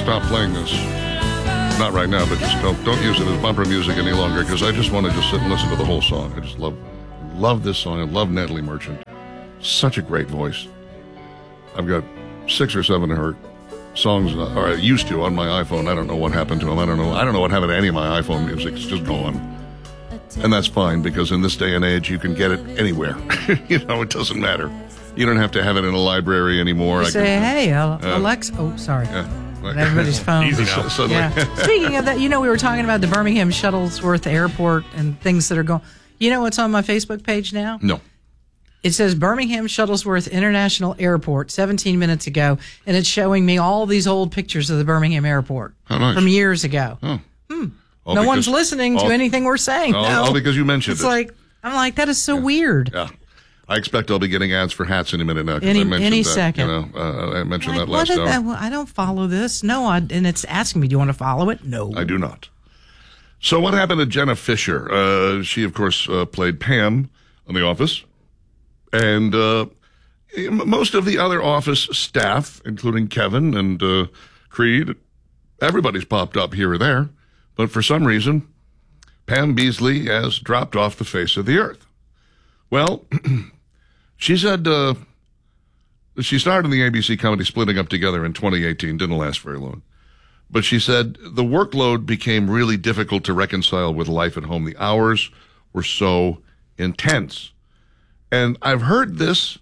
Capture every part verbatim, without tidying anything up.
stop playing this. Not right now, but just don't don't use it as bumper music any longer, because I just want to just sit and listen to the whole song. I just love love this song. I love Natalie Merchant. Such a great voice. I've got six or seven of her songs, or I used to, on my iPhone. I don't know what happened to them. I don't know. I don't know what happened to any of my iPhone music. It's just gone. And that's fine, because in this day and age, you can get it anywhere. You know, it doesn't matter. You don't have to have it in a library anymore. You I say, can, hey, uh, uh, Alexa. Oh, sorry. Yeah. Like, everybody's phone. Easy now. So, yeah. like, Speaking of that, you know, we were talking about the Birmingham Shuttlesworth Airport and things that are going. You know what's on my Facebook page now? No. It says Birmingham Shuttlesworth International Airport seventeen minutes ago, and it's showing me all these old pictures of the Birmingham Airport How nice. from years ago. Oh. Hmm. All no because, one's listening to all, anything we're saying. All, no. all because you mentioned it's it. Like, I'm like, that is so yeah. weird. Yeah. I expect I'll be getting ads for hats any minute now. Any, I mentioned any that, second. You know, uh, I mentioned like, that last what hour. that, well, I don't follow this. No, I, and it's asking me, do you want to follow it? No. I do not. So what happened to Jenna Fisher? Uh, she, of course, uh, played Pam on The Office. And uh, most of the other Office staff, including Kevin and uh, Creed, everybody's popped up here or there. But for some reason, Pam Beesly has dropped off the face of the earth. Well, she said uh, she starred in the A B C comedy Splitting Up Together in twenty eighteen. Didn't last very long. But she said the workload became really difficult to reconcile with life at home. The hours were so intense. And I've heard this,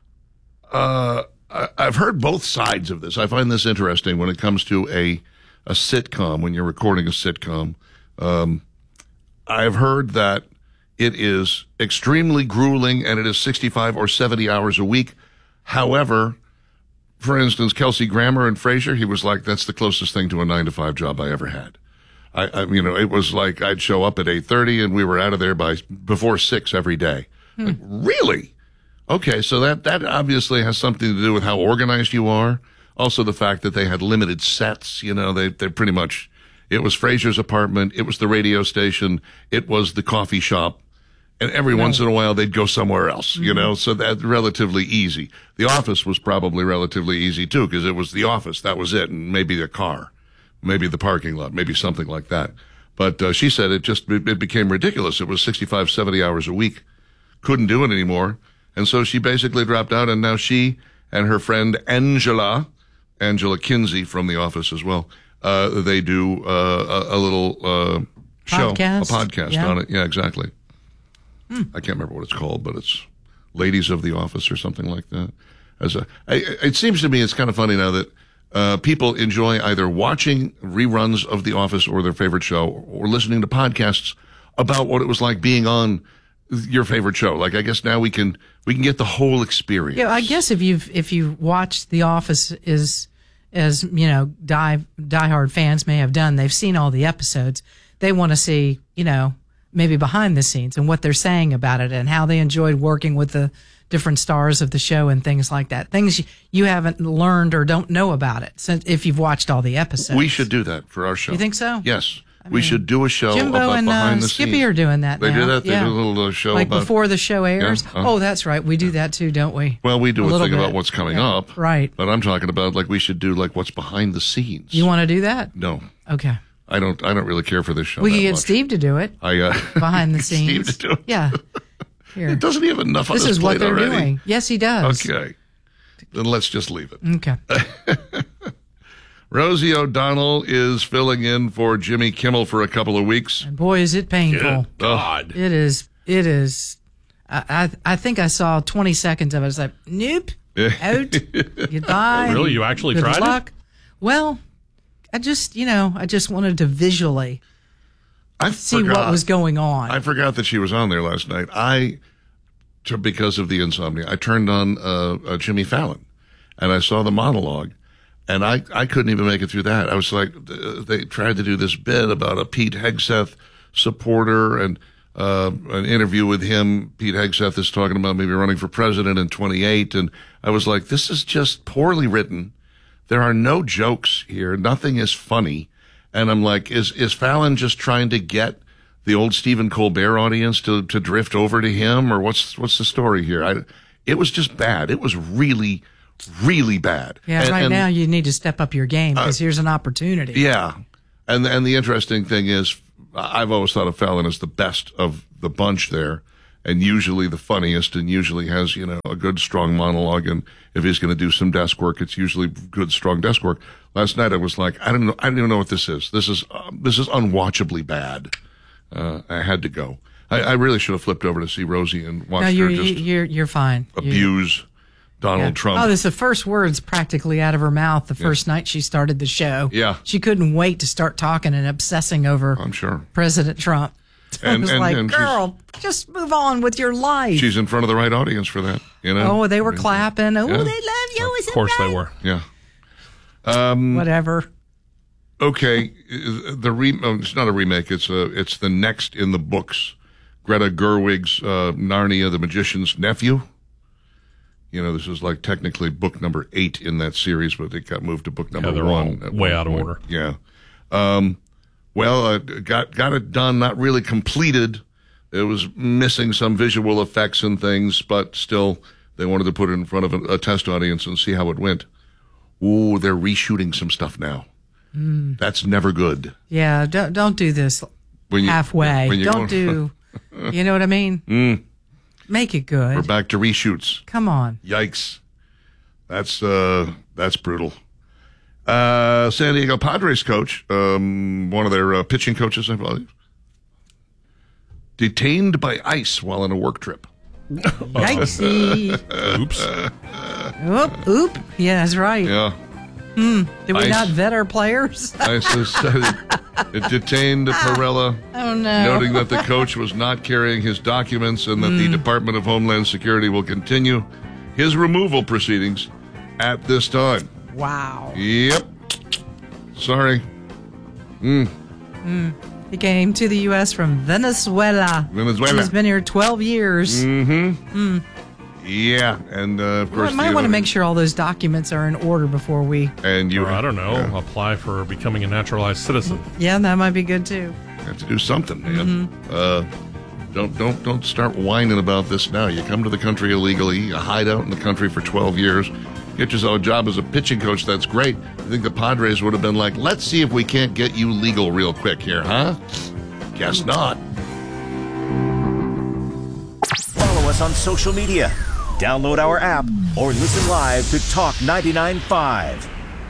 uh, I've heard both sides of this. I find this interesting when it comes to a, a sitcom, when you're recording a sitcom. Um, I've heard that it is extremely grueling and it is sixty-five or seventy hours a week. However, for instance, Kelsey Grammer and Frasier, he was like, that's the closest thing to a nine to five job I ever had. I, I you know, it was like I'd show up at eight thirty and we were out of there by before six every day. Hmm. Like, really? Okay, so that, that obviously has something to do with how organized you are. Also the fact that they had limited sets, you know, they, they pretty much, it was Frasier's apartment, it was the radio station, it was the coffee shop, and every right. once in a while they'd go somewhere else, mm-hmm. you know, so that's relatively easy. The Office was probably relatively easy too, because it was the office, that was it, and maybe a car, maybe the parking lot, maybe something like that. But uh, she said it just, it became ridiculous. It was sixty-five, seventy hours a week. Couldn't do it anymore. And so she basically dropped out, and now she and her friend Angela, Angela Kinsey from The Office as well, uh, they do uh, a, a little uh, show, podcast. a podcast yeah. on it. Yeah, exactly. Hmm. I can't remember what it's called, but it's Ladies of the Office or something like that. As a, I, it seems to me it's kind of funny now that uh, people enjoy either watching reruns of The Office or their favorite show, or listening to podcasts about what it was like being on your favorite show. Like, I guess now we can we can get the whole experience. Yeah, I guess if you've if you watched The Office as as you know, die diehard fans may have done, they've seen all the episodes. They want to see, you know, maybe behind the scenes and what they're saying about it and how they enjoyed working with the different stars of the show and things like that. Things you haven't learned or don't know about it since if you've watched all the episodes. We should do that for our show. You think so? Yes. I we mean, should do a show Jimbo about and, behind uh, the Skippy scenes. are doing that They now. do that? They yeah. do a little uh, show like about... before the show airs? Yeah. Uh, oh, that's right. We do that too, don't we? Well, we do a, a, little thing bit. about what's coming yeah. up. Right. But I'm talking about, like, we should do, like, what's behind the scenes. You want to do that? No. Okay. I don't I don't really care for this show We that can get much. Steve to do it. I, uh, behind the scenes. Steve to do it. Yeah. Here. Doesn't he have enough on This his is what plate they're already? doing. Yes, he does. Okay. Then let's just leave it. Okay. Rosie O'Donnell is filling in for Jimmy Kimmel for a couple of weeks. And boy, is it painful. Good God. It is. It is. I, I I think I saw twenty seconds of it. It's like, nope, out, goodbye. Really? You actually Good tried luck. it? Well, I just, you know, I just wanted to visually I see forgot, what was going on. I forgot that she was on there last night. I, to, because of the insomnia, I turned on uh, uh, Jimmy Fallon, and I saw the monologue, and I, I couldn't even make it through that. I was like, they tried to do this bit about a Pete Hegseth supporter, and uh, an interview with him. Pete Hegseth is talking about maybe running for president in twenty-eight, and I was like, this is just poorly written. There are no jokes here. Nothing is funny. And I'm like, is, is Fallon just trying to get the old Stephen Colbert audience to, to drift over to him? Or what's, what's the story here? I, it was just bad. It was really, really bad. Yeah, and, right and, now you need to step up your game because uh, here's an opportunity. Yeah. And, and the interesting thing is, I've always thought of Fallon as the best of the bunch there, and usually the funniest, and usually has, you know, a good, strong monologue. And if he's going to do some desk work, it's usually good, strong desk work. Last night I was like, I don't know, I don't even know what this is. This is, um, this is unwatchably bad. Uh, I had to go. I, I really should have flipped over to see Rosie and watched no, you're, her just you're, you're fine. abuse you're, Donald yeah. Trump. Oh, this is the first words practically out of her mouth the first yeah. night she started the show. Yeah. She couldn't wait to start talking and obsessing over I'm sure. President Trump. And, I was and, like, and girl, just move on with your life. She's in front of the right audience for that, you know? Oh, they were clapping. Oh, yeah. they love you. Of course right? they were. Yeah. Um, Whatever. Okay. The re- oh, it's not a remake. It's a, it's the next in the books. Greta Gerwig's uh, Narnia, the Magician's Nephew. You know, this is like technically book number eight in that series, but it got moved to book number yeah, they're one. All way out of order. Yeah. Um, well, uh, got got it done, not really completed. It was missing some visual effects and things, but still, they wanted to put it in front of a, a test audience and see how it went. Ooh, they're reshooting some stuff now. Mm. That's never good. Yeah, don't don't do this when you, halfway. When don't do, you know what I mean? Mm. Make it good. We're back to reshoots. Come on. Yikes. That's uh, that's brutal. Uh, San Diego Padres coach, um, one of their uh, pitching coaches, I believe, detained by ICE while on a work trip. Yikesy. Oops. Oop, oop. Yeah, that's right. Yeah. Hmm. Did we ICE, not vet our players? ICE has said it, it detained Perella, oh, no. noting that the coach was not carrying his documents and that mm. the Department of Homeland Security will continue his removal proceedings at this time. Wow. Yep. Sorry. Mm. Mm. He came to the U S from Venezuela. Venezuela. He's been here twelve years. Mm-hmm. Mm. Yeah, and uh, of course... We might want to make sure all those documents are in order before we... And you... Or, I don't know, yeah. apply for becoming a naturalized citizen. Yeah, that might be good, too. You have to do something, man. Mm-hmm. Uh, don't, don't, don't start whining about this now. You come to the country illegally, you hide out in the country for twelve years, get yourself a job as a pitching coach, that's great. I think the Padres would have been like, let's see if we can't get you legal real quick here, huh? Guess not. Follow us on social media. Download our app or listen live to Talk ninety-nine point five.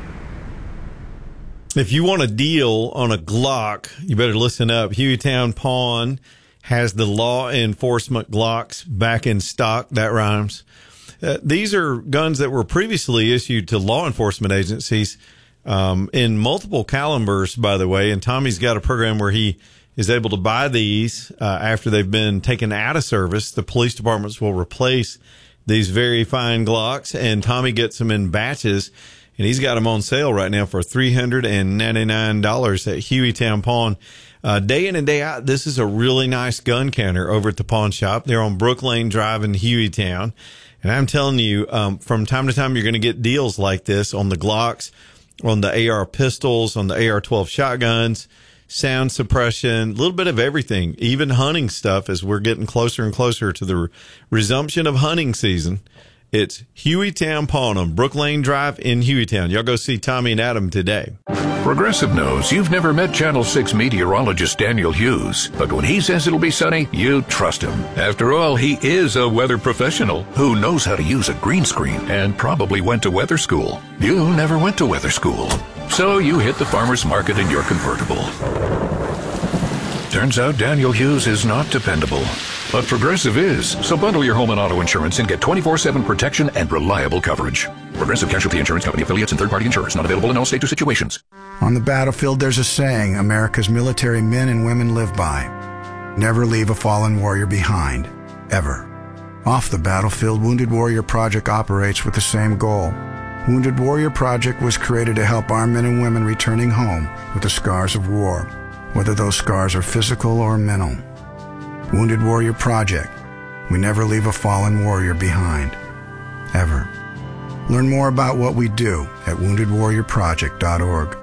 If you want a deal on a Glock, you better listen up. Hueytown Pawn has the law enforcement Glocks back in stock. That rhymes. Uh, these are guns that were previously issued to law enforcement agencies um, in multiple calibers, by the way. And Tommy's got a program where he is able to buy these uh, after they've been taken out of service. The police departments will replace these very fine Glocks, and Tommy gets them in batches, and he's got them on sale right now for three hundred ninety-nine dollars at Hueytown Pawn. Uh, day in and day out, this is a really nice gun counter over at the pawn shop. They're on Brook Lane Drive in Hueytown. And I'm telling you, um, from time to time, you're going to get deals like this on the Glocks, on the A R pistols, on the A R twelve shotguns, sound suppression, a little bit of everything, even hunting stuff as we're getting closer and closer to the re- resumption of hunting season. It's Hueytown Pawn on Brook Lane Drive in Hueytown. Y'all go see Tommy and Adam today. Progressive knows you've never met Channel six meteorologist Daniel Hughes, but when he says it'll be sunny, you trust him. After all, he is a weather professional who knows how to use a green screen and probably went to weather school. You never went to weather school, so you hit the farmer's market in your convertible. Turns out Daniel Hughes is not dependable, but Progressive is. So bundle your home and auto insurance and get twenty-four seven protection and reliable coverage. Progressive Casualty Insurance Company affiliates and third-party insurers. Not available in all states or situations. On the battlefield, there's a saying America's military men and women live by. Never leave a fallen warrior behind. Ever. Off the battlefield, Wounded Warrior Project operates with the same goal. Wounded Warrior Project was created to help our men and women returning home with the scars of war, whether those scars are physical or mental. Wounded Warrior Project. We never leave a fallen warrior behind. Ever. Learn more about what we do at wounded warrior project dot org.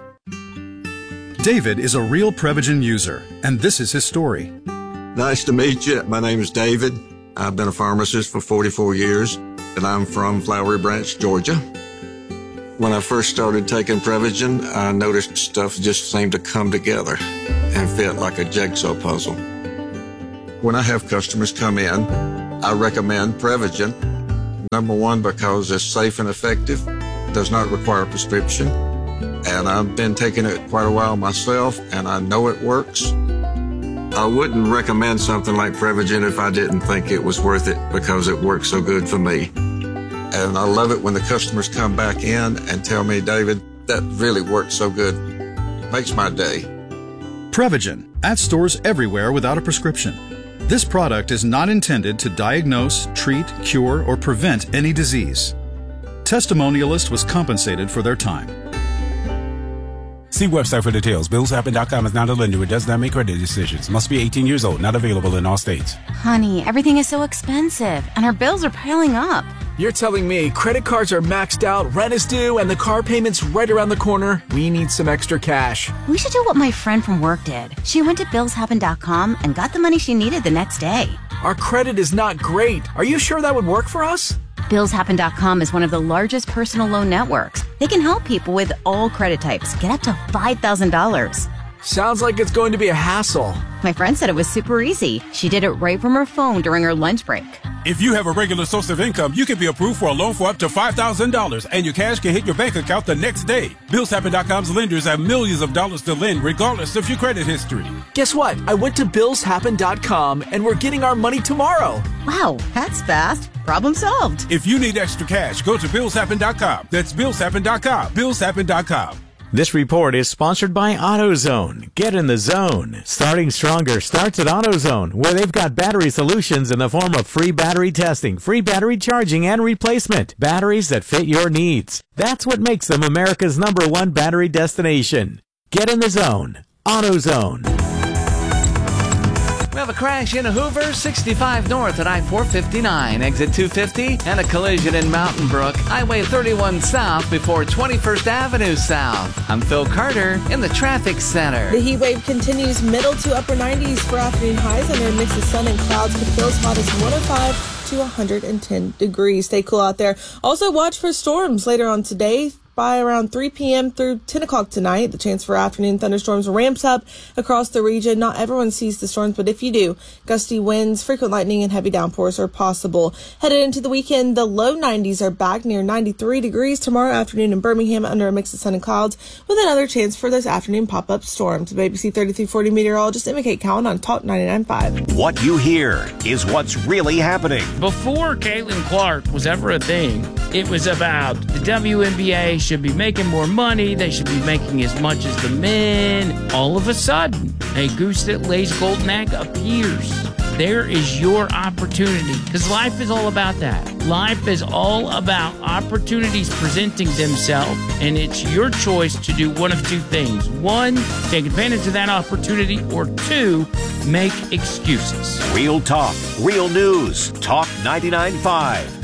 David is a real Prevagen user, and this is his story. Nice to meet you. My name is David. I've been a pharmacist for forty-four years. and I'm from Flowery Branch, Georgia. When I first started taking Prevagen, I noticed stuff just seemed to come together and fit like a jigsaw puzzle. When I have customers come in, I recommend Prevagen. Number one, because it's safe and effective, does not require a prescription, and I've been taking it quite a while myself, and I know it works. I wouldn't recommend something like Prevagen if I didn't think it was worth it because it works so good for me. And I love it when the customers come back in and tell me, David, that really worked so good. Makes my day. Prevagen, at stores everywhere without a prescription. This product is not intended to diagnose, treat, cure, or prevent any disease. Testimonialist was compensated for their time. See website for details. Bills Happen dot com is not a lender. It does not make credit decisions. Must be eighteen years old. Not available in all states. Honey, everything is so expensive, and our bills are piling up. You're telling me credit cards are maxed out, rent is due, and the car payment's right around the corner? We need some extra cash. We should do what my friend from work did. She went to Bills Happen dot com and got the money she needed the next day. Our credit is not great. Are you sure that would work for us? Bills Happen dot com is one of the largest personal loan networks. They can help people with all credit types get up to five thousand dollars. Sounds like it's going to be a hassle. My friend said it was super easy. She did it right from her phone during her lunch break. If you have a regular source of income, you can be approved for a loan for up to five thousand dollars, and your cash can hit your bank account the next day. Bills Happen dot com's lenders have millions of dollars to lend regardless of your credit history. Guess what? I went to Bills Happen dot com, and we're getting our money tomorrow. Wow, that's fast. Problem solved. If you need extra cash, go to Bills Happen dot com. That's Bills Happen dot com. Bills Happen dot com. This report is sponsored by AutoZone. Get in the zone. Starting stronger starts at AutoZone, where they've got battery solutions in the form of free battery testing, free battery charging, and replacement. Batteries that fit your needs. That's what makes them America's number one battery destination. Get in the zone. AutoZone. We have a crash in Hoover, sixty-five north at I four fifty-nine, exit two fifty, and a collision in Mountain Brook, Highway thirty-one south before twenty-first Avenue south. I'm Phil Carter in the traffic center. The heat wave continues middle to upper nineties for afternoon highs under a mix of sun and clouds, but feels hot as one oh five to one hundred ten degrees. Stay cool out there. Also watch for storms later on today. By around three p.m. through ten o'clock tonight, the chance for afternoon thunderstorms ramps up across the region. Not everyone sees the storms, but if you do, gusty winds, frequent lightning, and heavy downpours are possible. Headed into the weekend, the low nineties are back near ninety-three degrees tomorrow afternoon in Birmingham under a mix of sun and clouds, with another chance for those afternoon pop-up storms. A B C thirty-three forty meteorologist Emma Kate Cowan on Talk ninety-nine point five. What you hear is what's really happening. Before Caitlin Clark was ever a thing, it was about the W N B A should be making more money. They should be making as much as the men. All of a sudden, a goose that lays golden egg appears. There is your opportunity, because life is all about that. Life is all about opportunities presenting themselves, and it's your choice to do one of two things. One, take advantage of that opportunity, or two, make excuses. Real talk, real news. Talk ninety-nine point five.